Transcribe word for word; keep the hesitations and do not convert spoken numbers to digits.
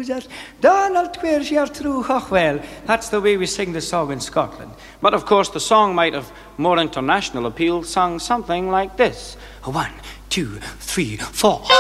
Cruisers. Donald Queers your true well. That's the way we sing the song in Scotland. But of course the song might have more international appeal, sung something like this. One, two, three, four.